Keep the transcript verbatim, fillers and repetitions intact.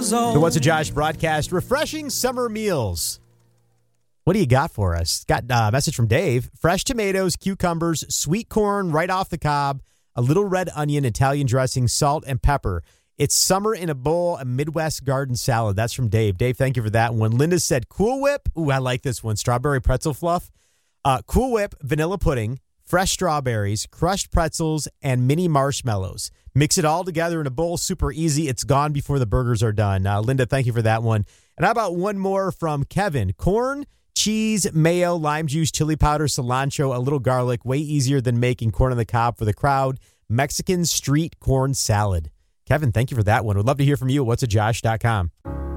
years old. The What's a Josh broadcast, refreshing summer meals. What do you got for us? Got a message from Dave. Fresh tomatoes, cucumbers, sweet corn right off the cob, a little red onion, Italian dressing, salt, and pepper. It's summer in a bowl, a Midwest garden salad. That's from Dave. Dave, thank you for that one. Linda said Cool Whip. Ooh, I like this one. Strawberry pretzel fluff. Uh, Cool Whip, vanilla pudding, fresh strawberries, crushed pretzels, and mini marshmallows. Mix it all together in a bowl. Super easy. It's gone before the burgers are done. Uh, Linda, thank you for that one. And how about one more from Kevin? Corn, cheese, mayo, lime juice, chili powder, cilantro, a little garlic. Way easier than making corn on the cob for the crowd. Mexican street corn salad. Kevin, thank you for that one. Would love to hear from you at what's a josh dot com.